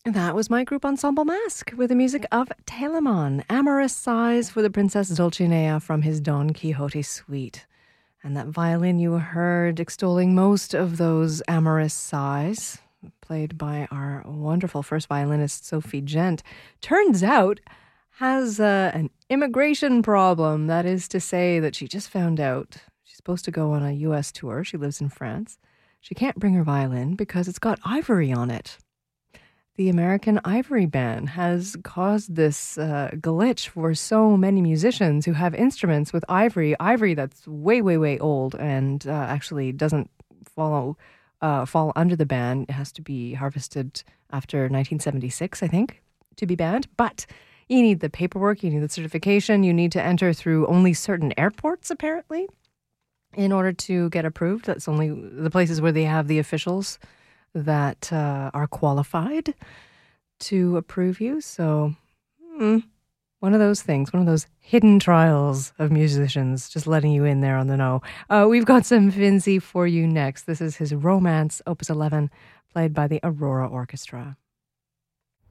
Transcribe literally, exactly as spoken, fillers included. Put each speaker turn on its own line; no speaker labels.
That was my group Ensemble Mask with the music of Telemon, Amorous Sighs for the Princess Dulcinea from his Don Quixote suite. And that violin you heard extolling most of those amorous sighs, played by our wonderful first violinist, Sophie Gent, turns out has uh, an immigration problem. That is to say that she just found out she's supposed to go on a U S tour. She lives in France. She can't bring her violin because it's got ivory on it. The American ivory ban has caused this uh, glitch for so many musicians who have instruments with ivory, ivory that's way, way, way old and uh, actually doesn't follow uh, fall under the ban. It has to be harvested after nineteen seventy-six, I think, to be banned. But you need the paperwork, you need the certification, you need to enter through only certain airports, apparently, in order to get approved. That's only the places where they have the officials that uh, are qualified to approve you. So, hmm, one of those things, one of those hidden trials of musicians, just letting you in there on the know. Uh, we've got some Finzi for you next. This is his Romance, Opus eleven, played by the Aurora Orchestra.